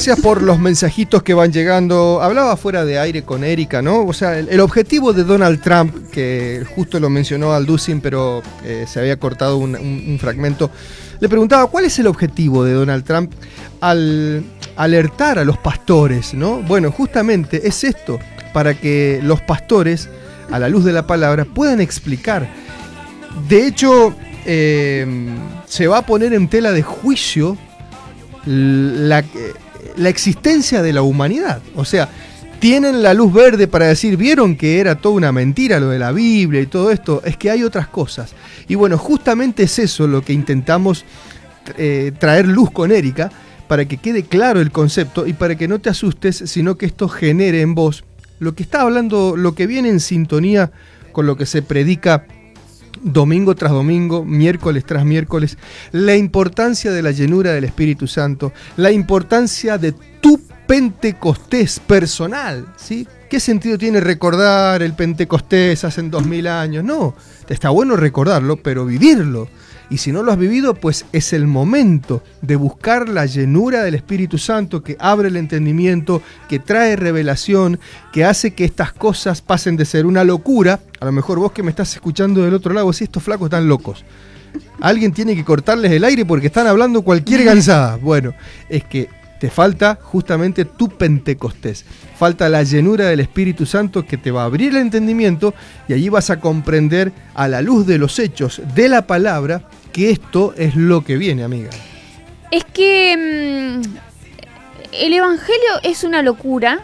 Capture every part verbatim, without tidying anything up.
gracias por los mensajitos que van llegando. Hablaba fuera de aire con Erika, ¿no? O sea, el, el objetivo de Donald Trump, que justo lo mencionó Alducin, pero eh, se había cortado un, un, un fragmento. Le preguntaba, ¿cuál es el objetivo de Donald Trump al alertar a los pastores, ¿no? Bueno, justamente es esto, para que los pastores, a la luz de la palabra, puedan explicar. De hecho, eh, se va a poner en tela de juicio la, la existencia de la humanidad. O sea, tienen la luz verde para decir, vieron que era toda una mentira lo de la Biblia y todo esto, es que hay otras cosas. Y bueno, justamente es eso lo que intentamos eh, traer luz con Erika, para que quede claro el concepto y para que no te asustes, sino que esto genere en vos lo que está hablando, lo que viene en sintonía con lo que se predica domingo tras domingo, miércoles tras miércoles, la importancia de la llenura del Espíritu Santo, la importancia de tu Pentecostés personal, ¿sí? ¿Qué sentido tiene recordar el Pentecostés hace dos mil años? No, está bueno recordarlo, pero vivirlo. Y si no lo has vivido, pues es el momento de buscar la llenura del Espíritu Santo que abre el entendimiento, que trae revelación, que hace que estas cosas pasen de ser una locura. A lo mejor vos que me estás escuchando del otro lado, si estos flacos están locos. Alguien tiene que cortarles el aire porque están hablando cualquier gansada. Bueno, es que te falta justamente tu Pentecostés. Falta la llenura del Espíritu Santo que te va a abrir el entendimiento y allí vas a comprender a la luz de los hechos de la palabra que esto es lo que viene, amiga. Es que mmm, el Evangelio es una locura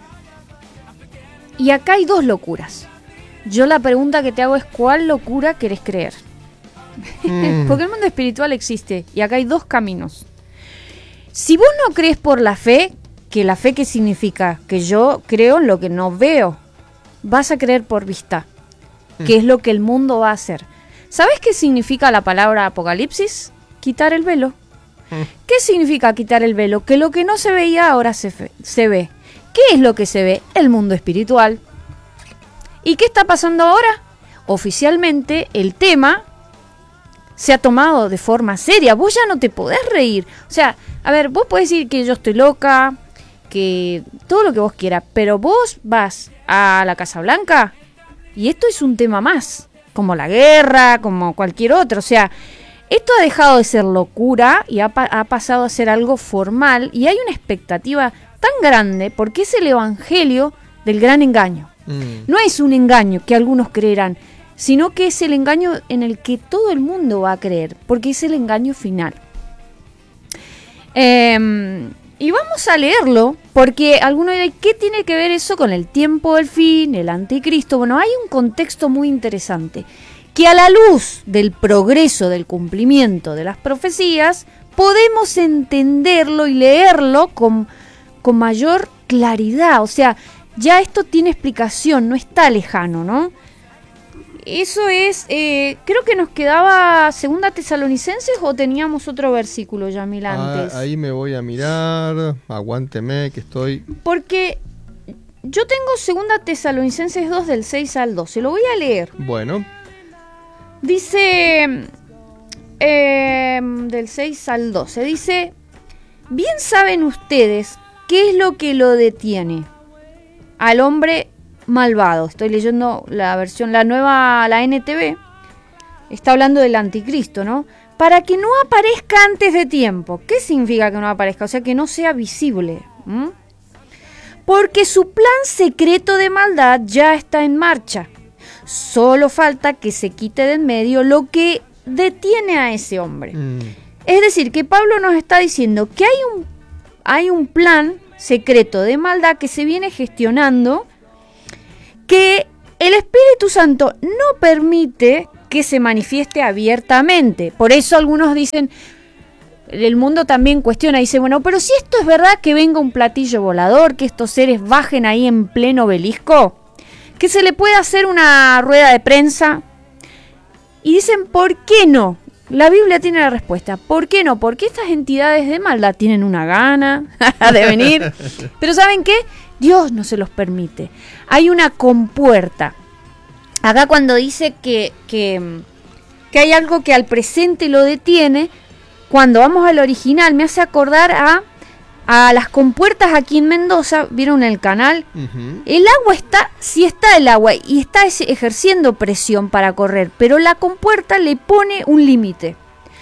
y acá hay dos locuras. Yo la pregunta que te hago es ¿cuál locura querés creer? Mm. Porque el mundo espiritual existe y acá hay dos caminos. Si vos no crees por la fe, que la fe ¿qué significa? Que yo creo en lo que no veo. Vas a creer por vista, mm. que es lo que el mundo va a hacer. ¿Sabes qué significa la palabra Apocalipsis? Quitar el velo. Mm. ¿Qué significa quitar el velo? Que lo que no se veía ahora se, fe, se ve. ¿Qué es lo que se ve? El mundo espiritual. ¿Y qué está pasando ahora? Oficialmente el tema se ha tomado de forma seria. Vos ya no te podés reír. O sea, a ver, vos podés decir que yo estoy loca, que todo lo que vos quieras, pero vos vas a la Casa Blanca y esto es un tema más, como la guerra, como cualquier otro. O sea, esto ha dejado de ser locura y ha, pa- ha pasado a ser algo formal y hay una expectativa tan grande porque es el evangelio del gran engaño. Mm. No es un engaño que algunos creerán, sino que es el engaño en el que todo el mundo va a creer, porque es el engaño final. Eh, y vamos a leerlo, porque algunos dirán, ¿qué tiene que ver eso con el tiempo del fin, el anticristo? Bueno, hay un contexto muy interesante, que a la luz del progreso del cumplimiento de las profecías, podemos entenderlo y leerlo con, con mayor claridad. O sea, ya esto tiene explicación, no está lejano, ¿no? Eso es, eh, creo que nos quedaba Segunda Tesalonicenses o teníamos otro versículo, Yamil, antes. Ah, ahí me voy a mirar, aguánteme que estoy... Porque yo tengo Segunda Tesalonicenses dos del seis al doce, lo voy a leer. Bueno. Dice, eh, del seis al doce, dice, bien saben ustedes qué es lo que lo detiene al hombre malvado. Estoy leyendo la versión, la nueva, la N T V. Está hablando del anticristo, ¿no? Para que no aparezca antes de tiempo. ¿Qué significa que no aparezca? O sea, que no sea visible. ¿Mm? Porque su plan secreto de maldad ya está en marcha. Solo falta que se quite de en medio lo que detiene a ese hombre. Mm. Es decir, que Pablo nos está diciendo que hay un, hay un plan secreto de maldad que se viene gestionando, que el Espíritu Santo no permite que se manifieste abiertamente. Por eso algunos dicen, el mundo también cuestiona, dice, bueno, pero si esto es verdad, que venga un platillo volador, que estos seres bajen ahí en pleno obelisco, que se le pueda hacer una rueda de prensa. Y dicen, ¿por qué no? La Biblia tiene la respuesta. ¿Por qué no? Porque estas entidades de maldad tienen una gana de venir. Pero ¿saben qué? Dios no se los permite. Hay una compuerta. Acá cuando dice que, que, que hay algo que al presente lo detiene, cuando vamos al original me hace acordar a, a las compuertas aquí en Mendoza, ¿vieron el canal? Ujú. El agua está, sí está el agua y está ejerciendo presión para correr, pero la compuerta le pone un límite.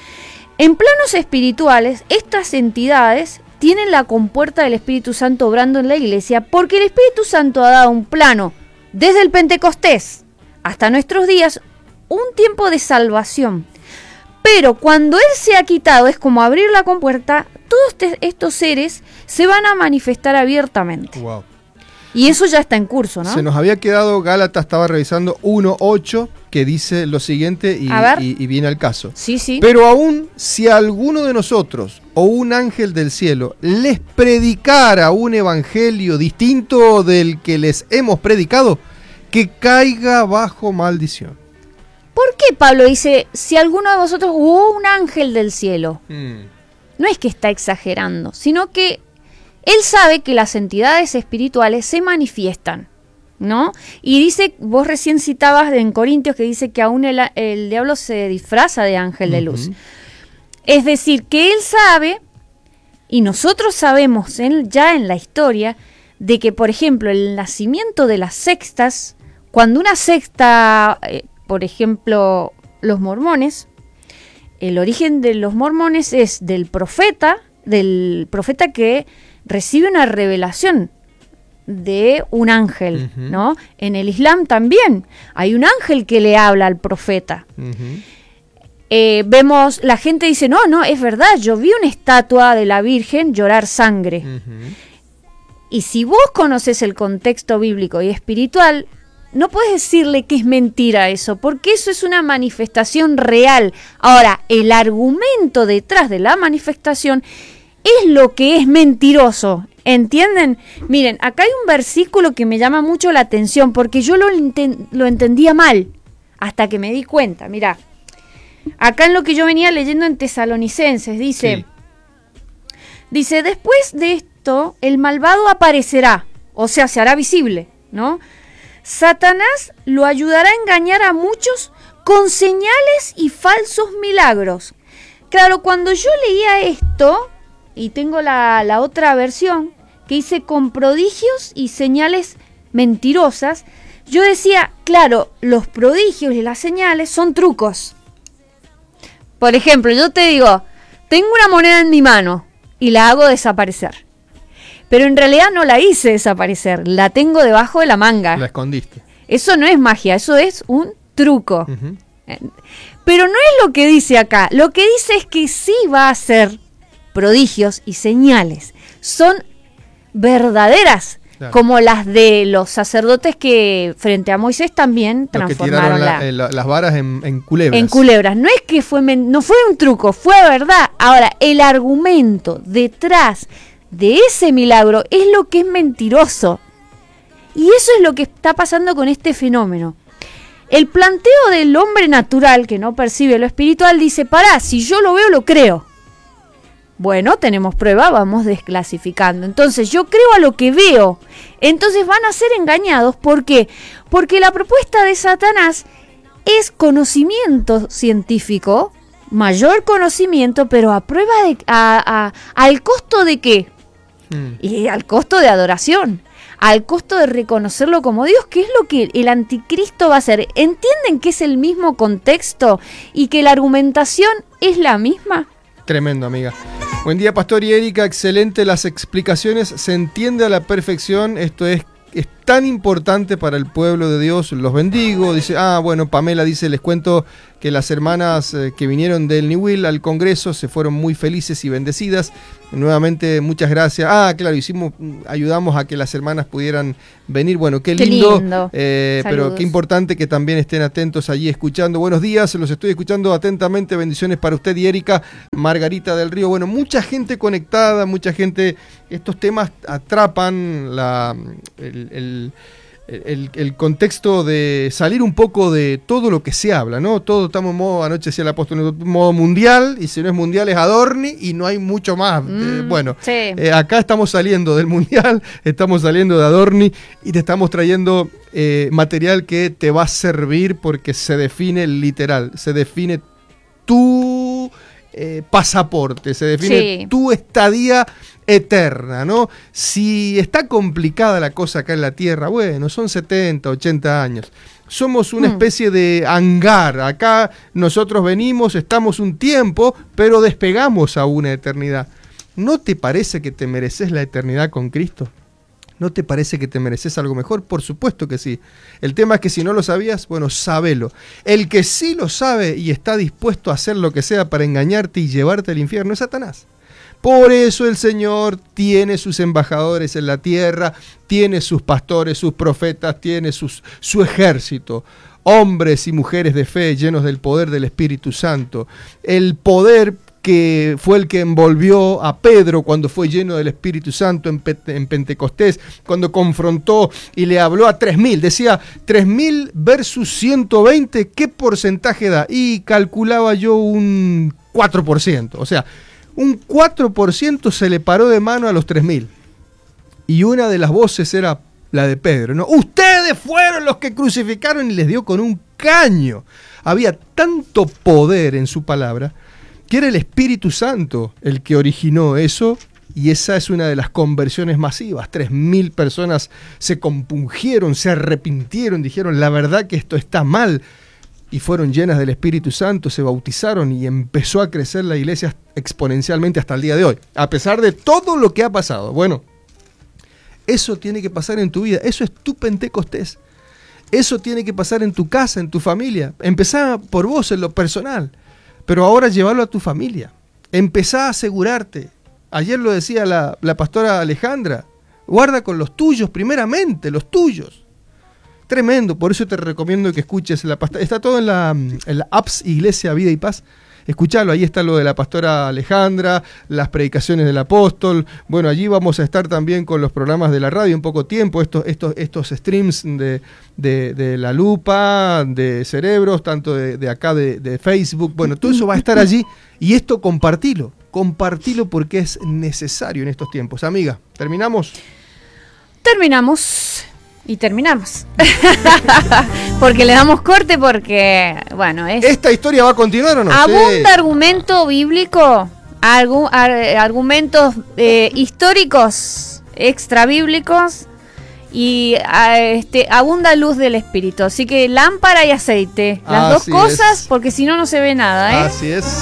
En planos espirituales, estas entidades tienen la compuerta del Espíritu Santo obrando en la iglesia porque el Espíritu Santo ha dado un plano desde el Pentecostés hasta nuestros días, un tiempo de salvación. Pero cuando Él se ha quitado, es como abrir la compuerta, todos te, estos seres se van a manifestar abiertamente. Wow. Y eso ya está en curso, ¿no? Se nos había quedado, Gálatas estaba revisando uno ocho, que dice lo siguiente y, A ver. y, y viene al caso. Sí, sí. Pero aún si alguno de nosotros o un ángel del cielo les predicara un evangelio distinto del que les hemos predicado, que caiga bajo maldición. ¿Por qué Pablo dice, si alguno de vosotros hubo un ángel del cielo? Mm. No es que está exagerando, sino que él sabe que las entidades espirituales se manifiestan, ¿no? Y dice, vos recién citabas en Corintios que dice que aún el, el diablo se disfraza de ángel de luz. Uh-huh. Es decir, que él sabe, y nosotros sabemos en, ya en la historia, de que, por ejemplo, el nacimiento de las sectas, cuando una secta, eh, por ejemplo, los mormones, el origen de los mormones es del profeta, del profeta que recibe una revelación de un ángel, Uh-huh. ¿no? En el Islam también hay un ángel que le habla al profeta. Uh-huh. Eh, vemos, la gente dice, no, no, es verdad, yo vi una estatua de la Virgen llorar sangre. Uh-huh. Y si vos conoces el contexto bíblico y espiritual, no puedes decirle que es mentira eso, porque eso es una manifestación real. Ahora, el argumento detrás de la manifestación es lo que es mentiroso, ¿entienden? Miren, acá hay un versículo que me llama mucho la atención, porque yo lo, enten- lo entendía mal, hasta que me di cuenta. Mirá, acá en lo que yo venía leyendo en Tesalonicenses, dice... Sí. Dice, después de esto, el malvado aparecerá, o sea, se hará visible, ¿no? Satanás lo ayudará a engañar a muchos con señales y falsos milagros. Claro, cuando yo leía esto, y tengo la, la otra versión, que dice con prodigios y señales mentirosas, yo decía, claro, los prodigios y las señales son trucos. Por ejemplo, yo te digo, tengo una moneda en mi mano y la hago desaparecer. Pero en realidad no la hice desaparecer, la tengo debajo de la manga. La escondiste. Eso no es magia, eso es un truco. Uh-huh. Pero no es lo que dice acá, lo que dice es que sí va a hacer prodigios y señales. Son verdaderas, claro, como las de los sacerdotes que frente a Moisés también transformaron la, la, eh, la, las varas en, en culebras. En culebras. No es que fue, no fue un truco, fue verdad. Ahora, el argumento detrás de ese milagro es lo que es mentiroso. Y eso es lo que está pasando con este fenómeno. El planteo del hombre natural que no percibe lo espiritual dice, pará, si yo lo veo, lo creo. Bueno, tenemos prueba, vamos desclasificando. Entonces, yo creo a lo que veo. Entonces van a ser engañados. ¿Por qué? Porque la propuesta de Satanás es conocimiento científico, mayor conocimiento, pero a prueba de... A, a, ¿al costo de qué? Hmm. Y al costo de adoración. Al costo de reconocerlo como Dios, que es lo que el anticristo va a hacer. ¿Entienden que es el mismo contexto y que la argumentación es la misma? Tremendo, amiga. Buen día, Pastor y Erika. Excelente las explicaciones. Se entiende a la perfección. Esto es, es tan importante para el pueblo de Dios. Los bendigo. Dice, ah, bueno, Pamela dice, les cuento que las hermanas eh, que vinieron del Niwil al Congreso se fueron muy felices y bendecidas. Nuevamente, muchas gracias. Ah, claro, hicimos, ayudamos a que las hermanas pudieran venir. Bueno, qué lindo. Qué lindo. Eh, pero qué importante que también estén atentos allí escuchando. Buenos días, los estoy escuchando atentamente. Bendiciones para usted y Erika. Margarita del Río. Bueno, mucha gente conectada, mucha gente. Estos temas atrapan la, el, el El, el contexto de salir un poco de todo lo que se habla, ¿no? Todo estamos en modo, anoche decía el apóstol, en modo mundial, y si no es mundial es Adorni, y no hay mucho más. Mm, eh, bueno, sí. eh, acá estamos saliendo del mundial, estamos saliendo de Adorni, y te estamos trayendo eh, material que te va a servir porque se define literal, se define tu eh, pasaporte, se define sí. tu estadía eterna, ¿no? Si está complicada la cosa acá en la Tierra, bueno, son setenta, ochenta años. Somos una especie de hangar. Acá nosotros venimos, estamos un tiempo, pero despegamos a una eternidad. ¿No te parece que te mereces la eternidad con Cristo? ¿No te parece que te mereces algo mejor? Por supuesto que sí. El tema es que si no lo sabías, bueno, sábelo. El que sí lo sabe y está dispuesto a hacer lo que sea para engañarte y llevarte al infierno es Satanás. Por eso el Señor tiene sus embajadores en la tierra, tiene sus pastores, sus profetas, tiene sus, su ejército. Hombres y mujeres de fe llenos del poder del Espíritu Santo. El poder que fue el que envolvió a Pedro cuando fue lleno del Espíritu Santo en, Pe- en Pentecostés, cuando confrontó y le habló a tres mil. Decía, tres mil versus ciento veinte, ¿qué porcentaje da? Y calculaba yo un cuatro por ciento. O sea, un cuatro por ciento se le paró de mano a los tres mil. Y una de las voces era la de Pedro, ¿no? Ustedes fueron los que crucificaron, y les dio con un caño. Había tanto poder en su palabra que era el Espíritu Santo el que originó eso, y esa es una de las conversiones masivas. Tres mil personas se compungieron, se arrepintieron, dijeron la verdad que esto está mal, y fueron llenas del Espíritu Santo, se bautizaron y empezó a crecer la iglesia exponencialmente hasta el día de hoy, a pesar de todo lo que ha pasado. Bueno, eso tiene que pasar en tu vida, eso es tu Pentecostés, eso tiene que pasar en tu casa, en tu familia. Empezá por vos en lo personal, pero ahora llévalo a tu familia. Empezá a asegurarte. Ayer lo decía la, la pastora Alejandra, guarda con los tuyos primeramente, los tuyos. Tremendo, por eso te recomiendo que escuches la pastora. Está todo en la, en la apps Iglesia, Vida y Paz. Escuchalo, ahí está lo de la pastora Alejandra, las predicaciones del apóstol. Bueno, allí vamos a estar también con los programas de la radio en poco tiempo, estos, estos, estos streams de, de, de La Lupa, de Cerebros, tanto de, de acá de, de Facebook. Bueno, todo eso va a estar allí, y esto compartilo, compartilo porque es necesario en estos tiempos. Amiga, ¿terminamos? Terminamos. Y terminamos. Porque le damos corte porque, bueno, es... ¿Esta historia va a continuar o no? Abunda Sí. argumento bíblico, argu, ar, argumentos eh, históricos, extra bíblicos, y a, este, abunda luz del Espíritu. Así que lámpara y aceite, las Así dos cosas, es. porque si no, no se ve nada, ¿eh? Así es.